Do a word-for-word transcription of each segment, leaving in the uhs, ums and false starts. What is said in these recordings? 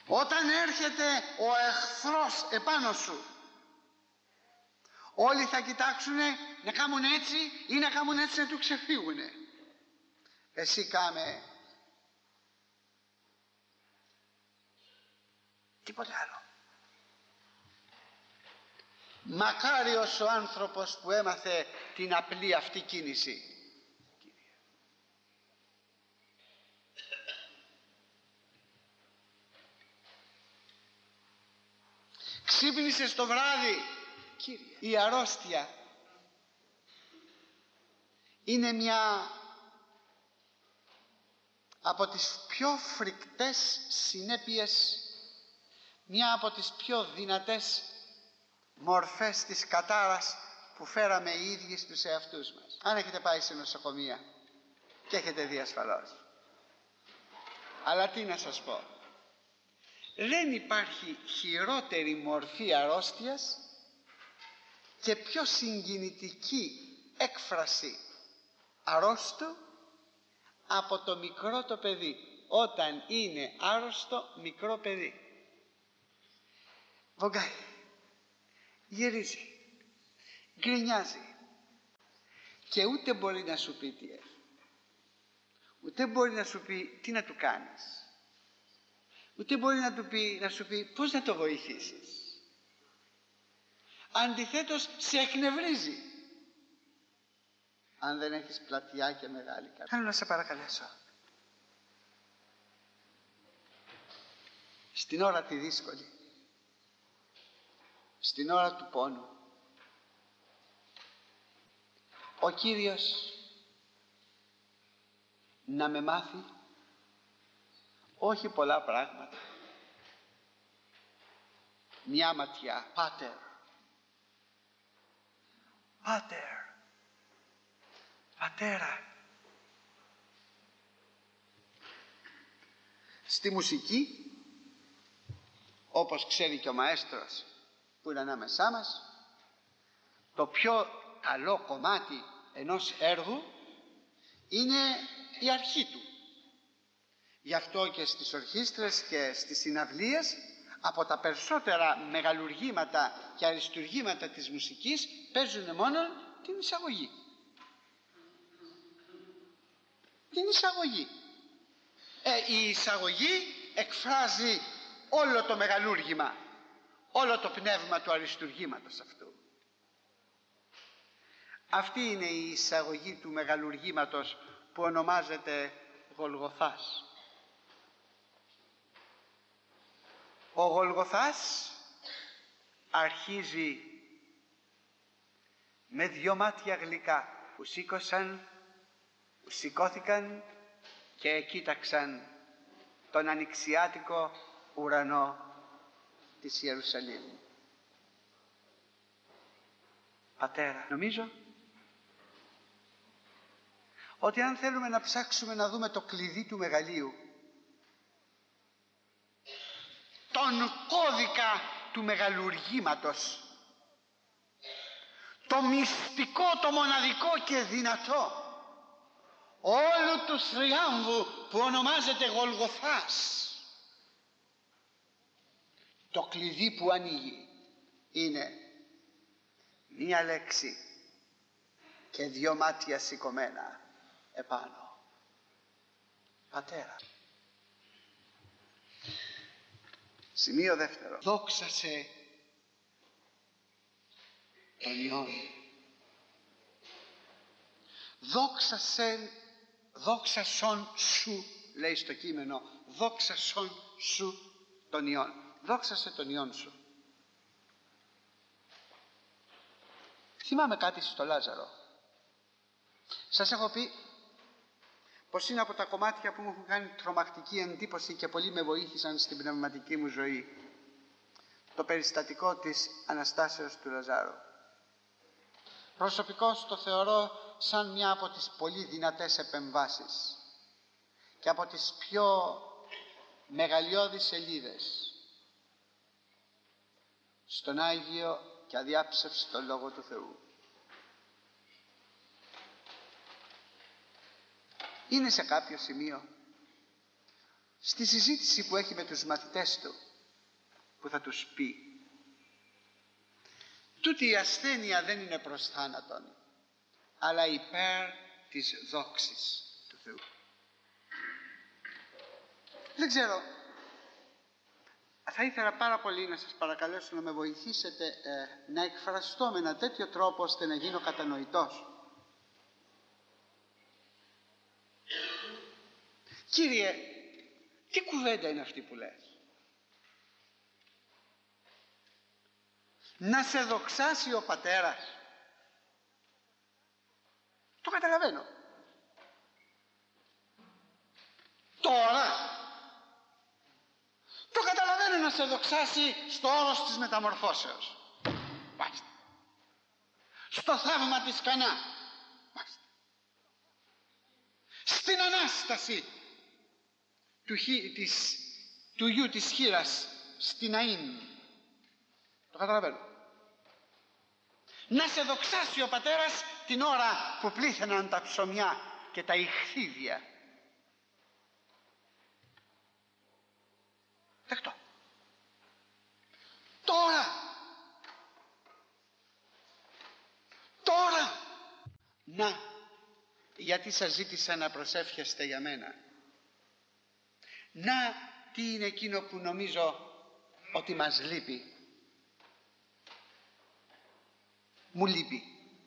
Όταν έρχεται ο εχθρός επάνω σου, όλοι θα κοιτάξουνε να κάνουν έτσι ή να κάνουν έτσι να του ξεφύγουνε. Εσύ κάμε τίποτε άλλο. Μακάριος ο άνθρωπος που έμαθε την απλή αυτή κίνηση. Ξύπνησες το βράδυ, Κύριε. Η αρρώστια είναι μια από τις πιο φρικτές συνέπειες, μια από τις πιο δυνατές μορφές της κατάρας που φέραμε οι ίδιοι στους εαυτούς μας. Αν έχετε πάει σε νοσοκομεία και έχετε δει ασφαλώς. Αλλά τι να σας πω, δεν υπάρχει χειρότερη μορφή αρρώστιας και πιο συγκινητική έκφραση αρρώστου από το μικρό το παιδί, όταν είναι άρρωστο μικρό παιδί. Βογκάει, γυρίζει, γκρινιάζει και ούτε μπορεί να σου πει τι έχει, ούτε μπορεί να σου πει τι να του κάνεις, ούτε μπορεί να του πει, να σου πει πώς να το βοηθήσεις. Αντιθέτως σε εκνευρίζει αν δεν έχεις πλατιά και μεγάλη καρδιά. Θέλω να σε παρακαλέσω, στην ώρα τη δύσκολη, στην ώρα του πόνου, ο Κύριος να με μάθει όχι πολλά πράγματα, μια ματιά. Πάτερ, Πάτερ, Πατέρα. Στη μουσική, όπως ξέρει και ο μαέστρος που είναι ανάμεσά μας, το πιο καλό κομμάτι ενός έργου είναι η αρχή του. Γι' αυτό και στις ορχήστρες και στις συναυλίες, από τα περισσότερα μεγαλουργήματα και αριστουργήματα της μουσικής παίζουν μόνο την εισαγωγή. Την εισαγωγή. Ε, η εισαγωγή εκφράζει όλο το μεγαλούργημα, όλο το πνεύμα του αριστουργήματος αυτού. Αυτή είναι η εισαγωγή του μεγαλουργήματος που ονομάζεται Γολγοθάς. Ο Γολγοθάς αρχίζει με δυο μάτια γλυκά που σήκωσαν, που σηκώθηκαν και κοίταξαν τον ανοιξιάτικο ουρανό της Ιερουσαλήμ. Πατέρα, νομίζω ότι αν θέλουμε να ψάξουμε να δούμε το κλειδί του μεγαλείου, τον κώδικα του μεγαλουργήματος, το μυστικό, το μοναδικό και δυνατό όλου του θριάμβου που ονομάζεται Γολγοθάς, το κλειδί που ανοίγει είναι μία λέξη και δυο μάτια σηκωμένα επάνω. Πατέρα. Σημείο δεύτερο. Δόξασε τον Υιόν. Δόξασε, δόξασον σου, λέει στο κείμενο, δόξασον σου τον Υιόν. Δόξασε τον Υιόν σου. Θυμάμαι κάτι στο Λάζαρο. Σας έχω πει πως είναι από τα κομμάτια που μου έχουν κάνει τρομακτική εντύπωση και πολύ με βοήθησαν στην πνευματική μου ζωή. Το περιστατικό της Αναστάσεως του Λαζάρου. Προσωπικώς το θεωρώ σαν μια από τις πολύ δυνατές επεμβάσεις και από τις πιο μεγαλειώδεις σελίδες στον Άγιο και αδιάψευστο Λόγο του Θεού. Είναι σε κάποιο σημείο στη συζήτηση που έχει με τους μαθητές του, που θα τους πει: τούτη η ασθένεια δεν είναι προς θάνατον, αλλά υπέρ της δόξης του Θεού. Δεν ξέρω, θα ήθελα πάρα πολύ να σας παρακαλέσω να με βοηθήσετε ε, να εκφραστώ με ένα τέτοιο τρόπο ώστε να γίνω κατανοητός. Κύριε, τι κουβέντα είναι αυτή που λες? Να σε δοξάσει ο πατέρας. Το καταλαβαίνω. Τώρα το καταλαβαίνω, να σε δοξάσει στο όρος της μεταμορφώσεως. Μάλιστα. Στο θαύμα της Κανά. Μάλιστα. Στην Ανάσταση του, χι, της, του γιου της χήρας στην Αΐν. Το καταλαβαίνω. Να σε δοξάσει ο πατέρας την ώρα που πλήθαιναν τα ψωμιά και τα ηχθίδια. Δεκτό. Τώρα, τώρα, να, γιατί σας ζήτησα να προσεύχεστε για μένα. Να, τι είναι εκείνο που νομίζω ότι μας λείπει. Μου λείπει.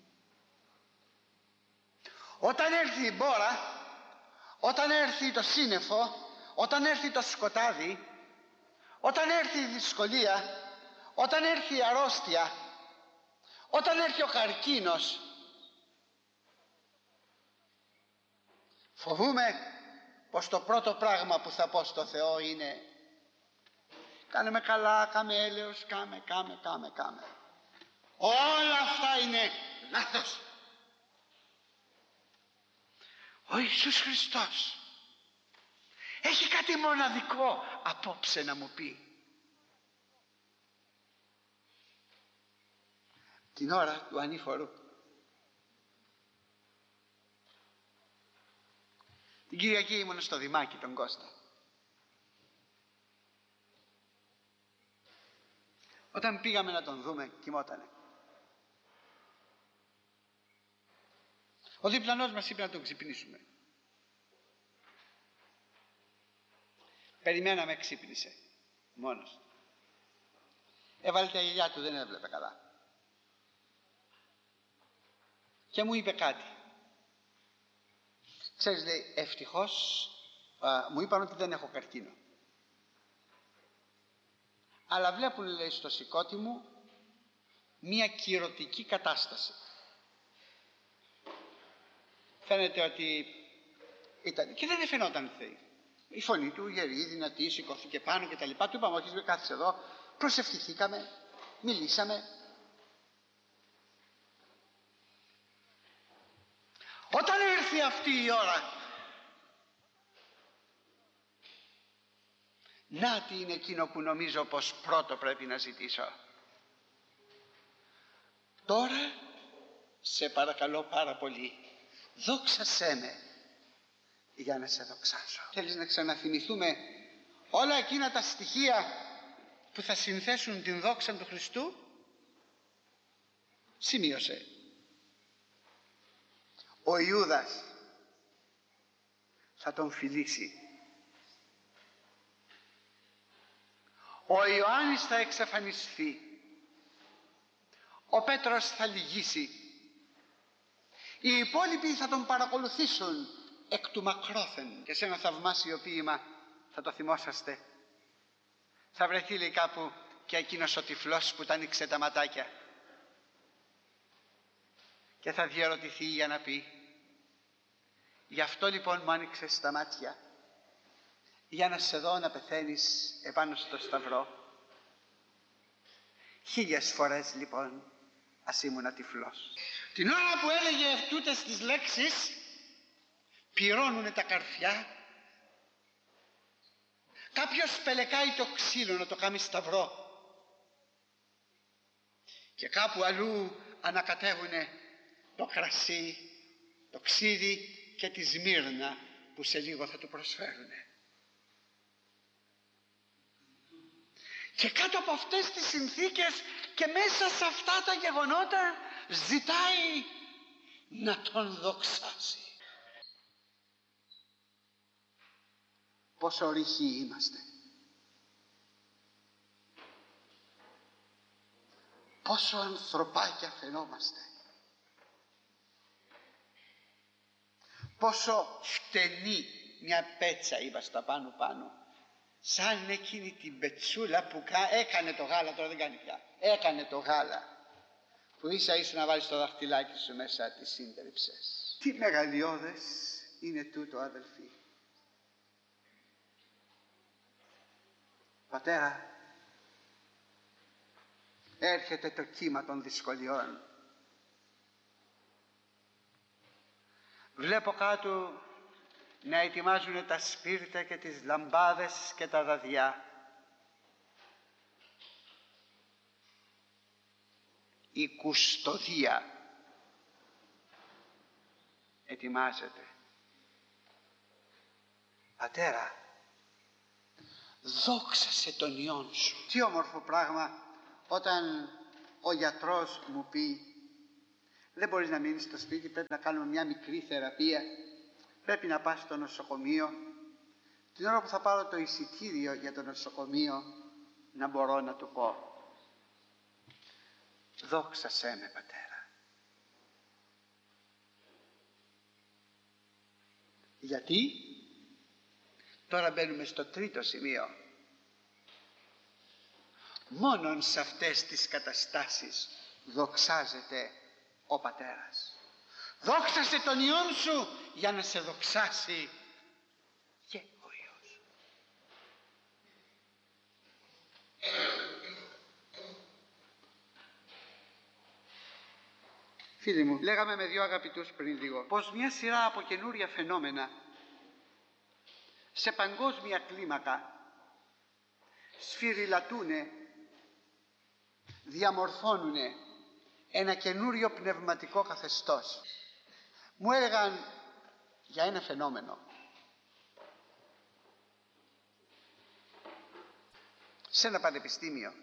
Όταν έρθει η μπόρα, όταν έρθει το σύννεφο, όταν έρθει το σκοτάδι, όταν έρθει η δυσκολία, όταν έρθει η αρρώστια, όταν έρθει ο καρκίνος, φοβούμαι πως το πρώτο πράγμα που θα πω στο Θεό είναι: κάνε με καλά, κάμε έλεος, κάμε, κάμε, κάμε, κάμε. Όλα αυτά είναι λάθος. Ο Ιησούς Χριστός έχει κάτι μοναδικό απόψε να μου πει. Την ώρα του ανήφορου, την Κυριακή ήμουν στο Δημάκι τον Κώστα. Όταν πήγαμε να τον δούμε, κοιμότανε. Ο διπλανός μας είπε να τον ξυπνήσουμε. Περιμέναμε, ξύπνησε μόνος. Έβαλε τα γυαλιά του, δεν έβλεπε καλά. Και μου είπε κάτι. Ξέρεις, λέει, ευτυχώς α, μου είπαν ότι δεν έχω καρκίνο. Αλλά βλέπουν, λέει, στο σηκώτη μου μία κυρωτική κατάσταση. Φαίνεται ότι ήταν, και δεν φαινόταν θεή. Η φωνή του γερή, δυνατή, σηκώθηκε πάνω και τα λοιπά. Του είπαμε: όχι, κάθισε εδώ, προσευχηθήκαμε, μιλήσαμε. Όταν έρθει αυτή η ώρα, να τι είναι εκείνο που νομίζω πως πρώτο πρέπει να ζητήσω. Τώρα σε παρακαλώ πάρα πολύ, δόξασέ με για να σε δοξάσω. Θέλεις να ξαναθυμηθούμε όλα εκείνα τα στοιχεία που θα συνθέσουν την δόξα του Χριστού? Σημείωσε. Ο Ιούδας θα τον φιλήσει. Ο Ιωάννης θα εξαφανιστεί. Ο Πέτρος θα λυγίσει. Οι υπόλοιποι θα τον παρακολουθήσουν εκ του μακρόθεν. Και σε ένα θαυμάσιο ποίημα, θα το θυμόσαστε, θα βρεθεί, λέει, κάπου και εκείνος ο τυφλός που τα άνοιξε τα ματάκια και θα διαρωτηθεί για να πει: γι' αυτό λοιπόν μου άνοιξες τα μάτια, για να σε δω να πεθαίνεις επάνω στο σταυρό. Χίλιες φορές λοιπόν ας ήμουνα τυφλός. Την ώρα που έλεγε τούτες τις λέξεις, πυρώνουνε τα καρφιά, κάποιος πελεκάει το ξύλο να το κάνει σταυρό και κάπου αλλού ανακατεύουνε το κρασί, το ξύδι και τη σμύρνα που σε λίγο θα του προσφέρουνε. Και κάτω από αυτές τις συνθήκες και μέσα σε αυτά τα γεγονότα ζητάει να τον δοξάσει. Πόσο ρηχοί είμαστε. Πόσο ανθρωπάκια φαινόμαστε. Πόσο φτενή μια πέτσα είμαστε πάνω πάνω. Σαν εκείνη την πετσούλα που έκανε το γάλα, τώρα δεν κάνει πια. Έκανε το γάλα. Που ίσα ίσα να βάλεις το δαχτυλάκι σου μέσα τη σύντριψες. Τι μεγαλειώδες είναι τούτο, αδελφοί. Πατέρα, έρχεται το κύμα των δυσκολιών. Βλέπω κάτω να ετοιμάζουν τα σπίρτα και τις λαμπάδες και τα δαδιά. Η κουστοδία ετοιμάζεται. Πατέρα, δόξασε τον Υιόν σου. Τι όμορφο πράγμα όταν ο γιατρός μου πει δεν μπορείς να μείνεις στο σπίτι, πρέπει να κάνουμε μια μικρή θεραπεία, πρέπει να πας στο νοσοκομείο. Την ώρα που θα πάρω το εισιτήριο για το νοσοκομείο να μπορώ να του πω δόξασέ με, Πατέρα. Γιατί τώρα μπαίνουμε στο τρίτο σημείο. Μόνον σε αυτές τις καταστάσεις δοξάζεται ο Πατέρας. Δόξασε τον Υιόν σου για να σε δοξάσει και ο Υιός. Φίλοι μου, λέγαμε με δύο αγαπητούς πριν λίγο πως μια σειρά από καινούρια φαινόμενα σε παγκόσμια κλίμακα σφυριλατούνε, διαμορφώνουνε ένα καινούριο πνευματικό καθεστώς. Μου έλεγαν για ένα φαινόμενο. Σε ένα πανεπιστήμιο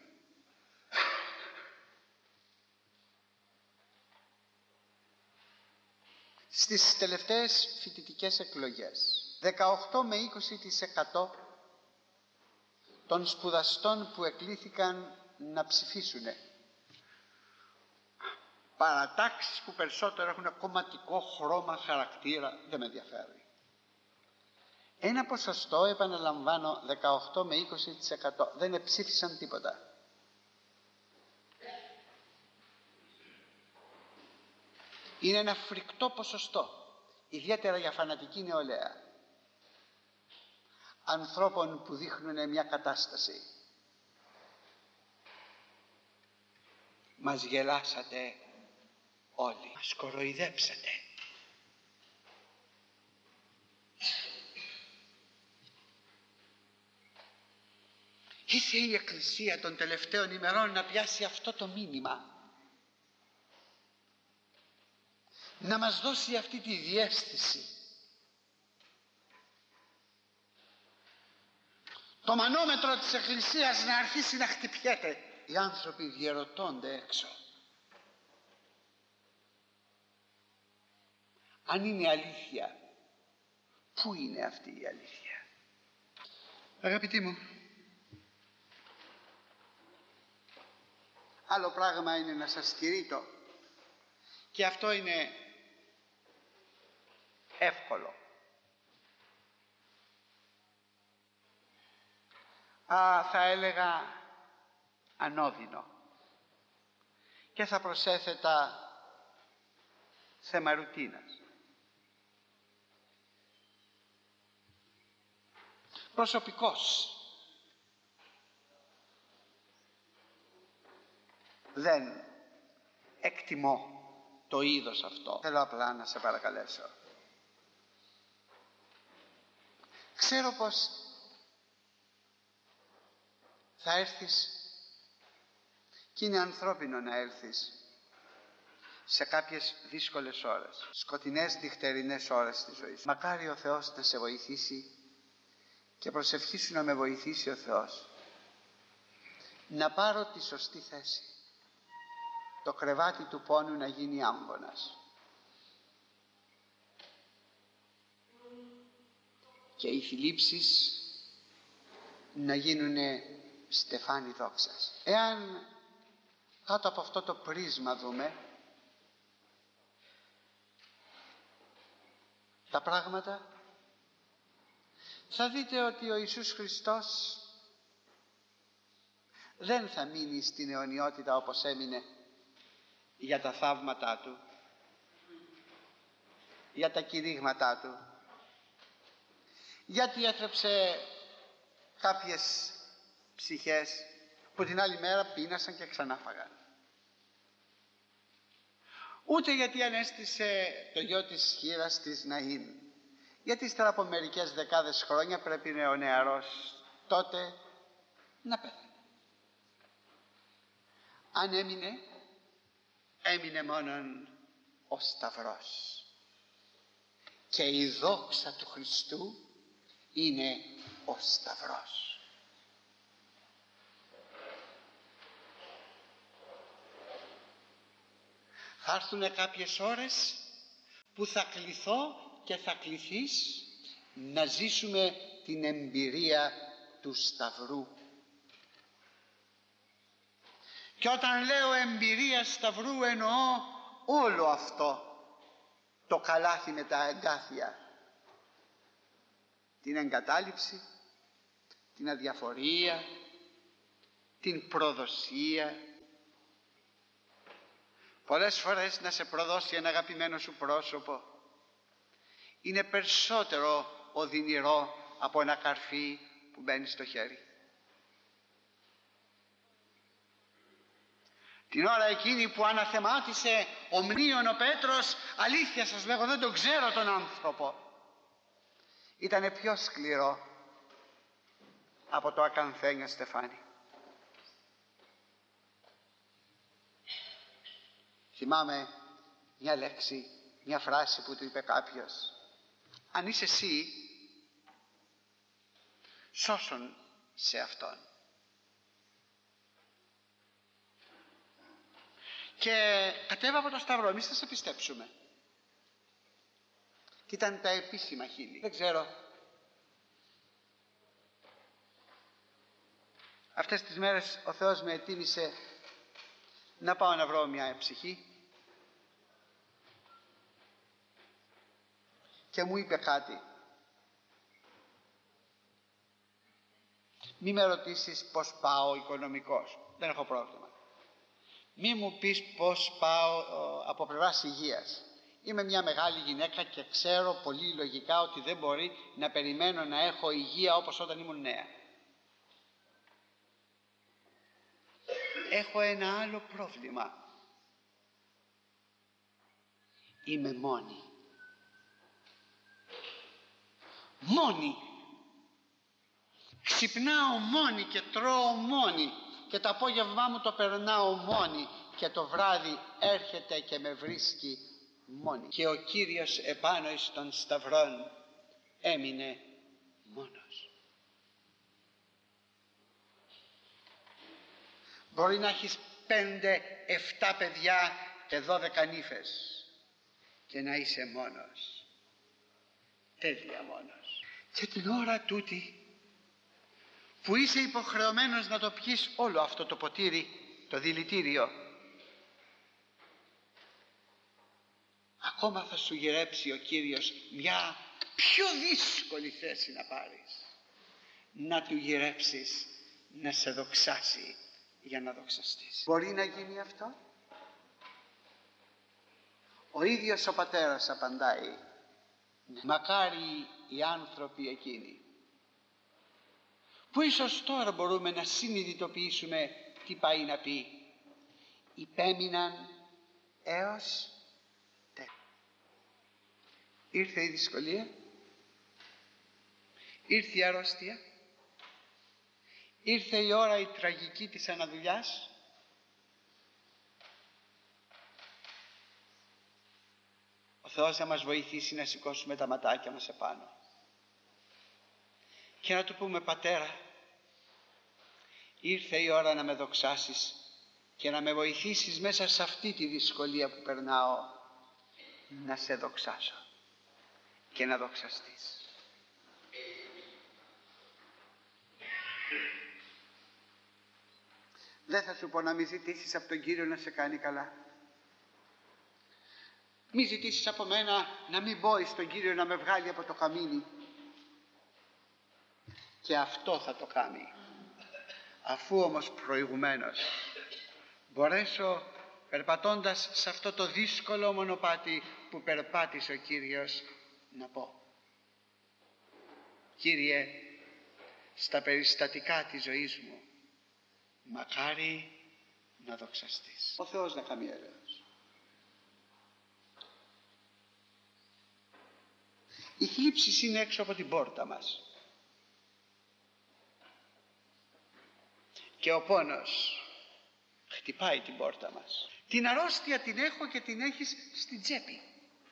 στις τελευταίες φοιτητικές εκλογές δεκαοκτώ με είκοσι τοις εκατό των σπουδαστών που εκλήθηκαν να ψηφίσουνε, παρατάξεις που περισσότερο έχουν κομματικό χρώμα, χαρακτήρα, δεν με ενδιαφέρει. Ένα ποσοστό, επαναλαμβάνω, δεκαοκτώ με είκοσι τοις εκατό δεν εψήφισαν τίποτα. Είναι ένα φρικτό ποσοστό, ιδιαίτερα για φανατική νεολαία, ανθρώπων που δείχνουν μια κατάσταση. Μας γελάσατε όλοι, μας κοροϊδέψατε. Ήρθε η Εκκλησία των τελευταίων ημερών να πιάσει αυτό το μήνυμα, να μας δώσει αυτή τη διαίσθηση. Το μανόμετρο της Εκκλησίας να αρχίσει να χτυπιέται. Οι άνθρωποι διερωτώνται έξω αν είναι αλήθεια. Πού είναι αυτή η αλήθεια? Αγαπητοί μου, άλλο πράγμα είναι να σας κηρύττω, και αυτό είναι εύκολο. Α, θα έλεγα ανώδυνο, και θα προσέθετα θέμα ρουτίνας. Προσωπικός. Δεν εκτιμώ το είδος αυτό. Θέλω απλά να σε παρακαλέσω. Ξέρω πως θα έρθεις, και είναι ανθρώπινο να έλθεις σε κάποιες δύσκολες ώρες, σκοτεινές νυχτερινές ώρες της ζωής. Μακάρι ο Θεός να σε βοηθήσει, και προσευχήσου να με βοηθήσει ο Θεός να πάρω τη σωστή θέση. Το κρεβάτι του πόνου να γίνει άμπονας. Και οι θλίψεις να γίνουν στεφάνι δόξας. Εάν κάτω από αυτό το πρίσμα δούμε τα πράγματα, θα δείτε ότι ο Ιησούς Χριστός δεν θα μείνει στην αιωνιότητα όπως έμεινε για τα θαύματά Του, για τα κηρύγματά Του, γιατί έθρεψε κάποιες ψυχές που την άλλη μέρα πείνασαν και ξανά φαγαν. Ούτε γιατί ανέστησε το γιο της χήρας της Ναΐν, γιατί ύστερα από μερικές δεκάδες χρόνια πρέπει ο νεαρός τότε να πέθανε. Αν έμεινε, έμεινε μόνον ο Σταυρός. Και η δόξα του Χριστού είναι ο Σταυρός. Θα έρθουν κάποιες ώρες που θα κληθώ και θα κληθείς να ζήσουμε την εμπειρία του Σταυρού. Και όταν λέω εμπειρία Σταυρού εννοώ όλο αυτό το καλάθι με τα εγκάθια. Την εγκατάλειψη, την αδιαφορία, την προδοσία. Πολλές φορές να σε προδώσει ένα αγαπημένο σου πρόσωπο είναι περισσότερο οδυνηρό από ένα καρφί που μπαίνει στο χέρι. Την ώρα εκείνη που αναθεμάτισε ομνίον ο Πέτρος, αλήθεια σας λέγω, δεν τον ξέρω τον άνθρωπο, ήτανε πιο σκληρό από το ακανθένιο στεφάνι. Θυμάμαι μια λέξη, μια φράση που του είπε κάποιος: αν είσαι εσύ, σώσον σε αυτόν. Και κατέβα από το Σταυρό, εμείς θα σε πιστέψουμε. Και ήταν τα επίσημα χείλη. Δεν ξέρω. Αυτές τις μέρες ο Θεός με ετοίμησε να πάω να βρω μια ψυχή και μου είπε κάτι. Μη με ρωτήσεις πως πάω οικονομικός, δεν έχω πρόβλημα. Μη μου πεις πως πάω από πλευράς υγείας. Είμαι μια μεγάλη γυναίκα και ξέρω πολύ λογικά ότι δεν μπορεί να περιμένω να έχω υγεία όπως όταν ήμουν νέα. Έχω ένα άλλο πρόβλημα. Είμαι μόνη. Μόνη. Ξυπνάω μόνη και τρώω μόνη και το απόγευμά μου το περνάω μόνη και το βράδυ έρχεται και με βρίσκει μόνη. Και ο Κύριος επάνω εις των σταυρών έμεινε μόνος. Μπορεί να έχεις πέντε, εφτά παιδιά και δώδεκα νύφες και να είσαι μόνος. Τέλεια μόνος. Και την ώρα τούτη που είσαι υποχρεωμένος να το πιείς όλο αυτό το ποτήρι, το δηλητήριο, ακόμα θα σου γυρέψει ο Κύριος μια πιο δύσκολη θέση να πάρεις. Να του γυρέψεις να σε δοξάσει για να δοξαστείς. Μπορεί να γίνει αυτό? Ο ίδιος ο Πατέρας απαντάει: μακάρι οι άνθρωποι εκείνοι που ίσως τώρα μπορούμε να συνειδητοποιήσουμε τι πάει να πει. Υπέμειναν έως τέλος. Ήρθε η δυσκολία, ήρθε η αρρώστια, ήρθε η ώρα η τραγική της αναδουλειάς. Ο Θεός να μας βοηθήσει να σηκώσουμε τα ματάκια μας επάνω και να του πούμε: Πατέρα, Ήρθε η ώρα να με δοξάσεις και να με βοηθήσεις μέσα σε αυτή τη δυσκολία που περνάω να σε δοξάσω και να δοξαστείς. Δεν θα σου πω να μην ζητήσεις από τον Κύριο να σε κάνει καλά. Μη ζητήσεις από μένα να μην μπω στον Κύριο να με βγάλει από το καμίνι. Και αυτό θα το κάνει. Αφού όμως προηγουμένως μπορέσω, περπατώντας σε αυτό το δύσκολο μονοπάτι που περπάτησε ο Κύριος, να πω: Κύριε, στα περιστατικά της ζωής μου μακάρι να δοξαστείς. Ο Θεός να κάνει έλεος. Οι θλίψεις είναι έξω από την πόρτα μας και ο πόνος χτυπάει την πόρτα μας. Την αρρώστια την έχω και την έχεις στην τσέπη.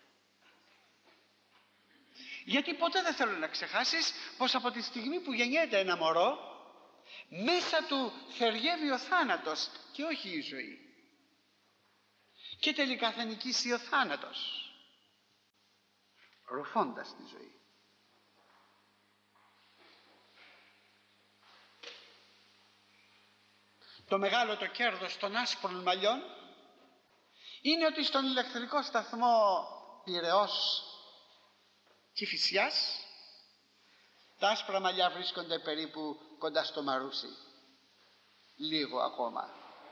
Γιατί ποτέ δεν θέλω να ξεχάσεις πως από τη στιγμή που γεννιέται ένα μωρό, μέσα του θεριεύει ο θάνατος και όχι η ζωή. Και τελικά θα νικήσει ο θάνατος, ρουφώντας τη ζωή. Το μεγάλο το κέρδος των άσπρων μαλλιών είναι ότι στον ηλεκτρικό σταθμό Πειραιώς Κηφισιάς τα άσπρα μαλλιά βρίσκονται περίπου κοντά στο Μαρούσι. Λίγο ακόμα.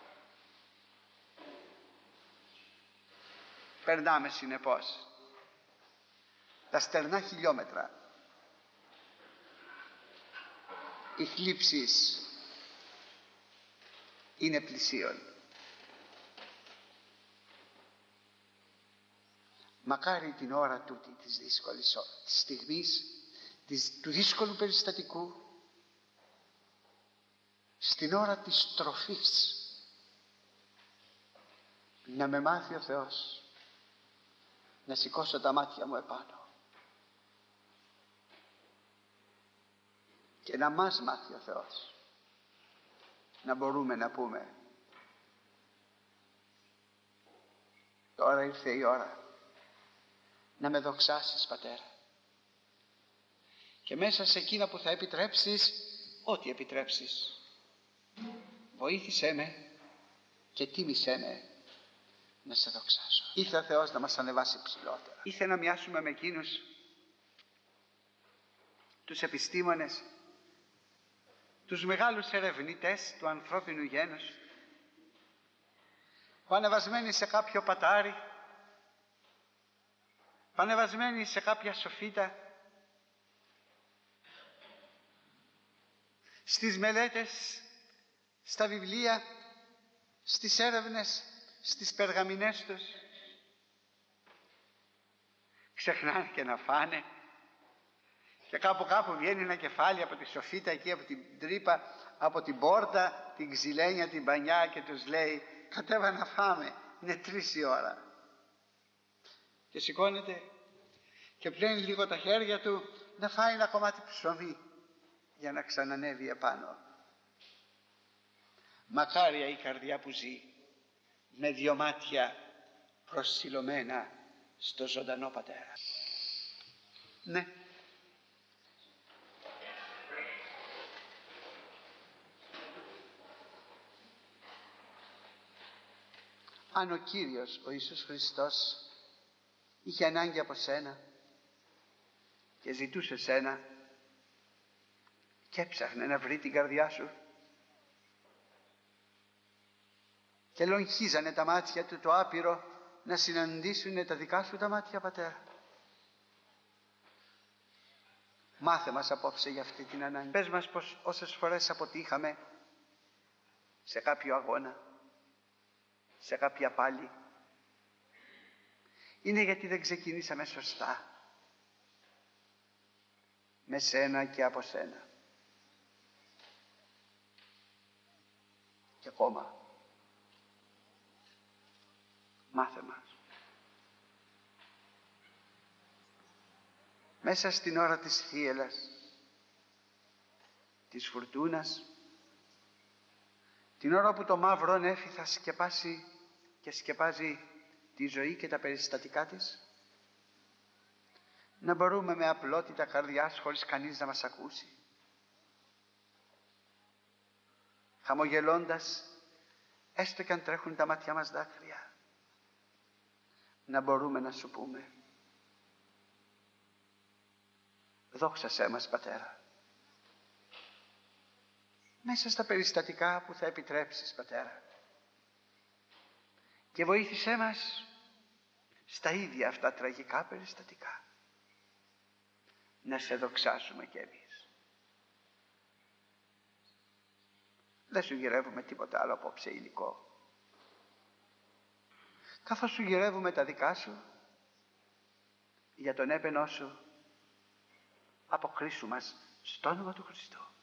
Περνάμε συνεπώς τα στερνά χιλιόμετρα. Οι θλίψεις είναι πλησίον. Μακάρι την ώρα τούτη της δύσκολης της στιγμής, της, του δύσκολου περιστατικού, στην ώρα της τροφής, να με μάθει ο Θεός να σηκώσω τα μάτια μου επάνω και να μας μάθει ο Θεός να μπορούμε να πούμε: τώρα ήρθε η ώρα να με δοξάσεις, Πατέρα, και μέσα σε εκείνα που θα επιτρέψεις, ό,τι επιτρέψεις, βοήθησέ με και τίμησέ με να σε δοξάσω. Ήρθε ο Θεός να μας ανεβάσει ψηλότερα. Ήρθε να μοιάσουμε με εκείνους τους επιστήμονες, τους μεγάλους ερευνητές του ανθρώπινου γένους, που ανεβασμένοι σε κάποιο πατάρι, που ανεβασμένοι σε κάποια σοφίτα, στις μελέτες, στα βιβλία, στις έρευνες, στις περγαμηνές τους, ξεχνάνε και να φάνε, και κάπου κάπου βγαίνει ένα κεφάλι από τη σοφίτα εκεί, από την τρύπα, από την πόρτα, την ξυλένια, την πανιά, και τους λέει: κατέβα να φάμε, είναι τρεις η ώρα. Και σηκώνεται και πλένει λίγο τα χέρια του να φάει ένα κομμάτι ψωμί για να ξανανεύει επάνω. Μακάρια η καρδιά που ζει με δυο μάτια προσιλωμένα στο ζωντανό Πατέρα. Ναι, αν ο Κύριος ο Ιησούς Χριστός είχε ανάγκη από σένα και ζητούσε σένα και έψαχνε να βρει την καρδιά σου και λογχίζανε τα μάτια του το άπειρο να συναντήσουν τα δικά σου τα μάτια, Πατέρα, μάθε μας απόψε για αυτή την ανάγκη. Πες μας πως όσες φορές αποτύχαμε σε κάποιο αγώνα, σε κάποια πάλη, είναι γιατί δεν ξεκινήσαμε σωστά με σένα και από σένα. Και ακόμα μάθε μας μέσα στην ώρα της θύελλας, της φουρτούνας, Την ώρα που το μαύρο νέφι θα σκεπάσει και σκεπάζει τη ζωή και τα περιστατικά της, να μπορούμε με απλότητα καρδιάς, χωρίς κανείς να μας ακούσει, χαμογελώντας, έστω και αν τρέχουν τα μάτια μας δάκρυα, να μπορούμε να σου πούμε: δόξα σε μας, Πατέρα, μέσα στα περιστατικά που θα επιτρέψεις, Πατέρα, και βοήθησέ μας στα ίδια αυτά τραγικά περιστατικά να σε δοξάσουμε κι εμείς. Δεν σου γυρεύουμε τίποτα άλλο απόψε υλικό. Καθώς σου γυρεύουμε τα δικά σου, για τον έπαινό σου, αποχρήσου μας στο όνομα του Χριστού.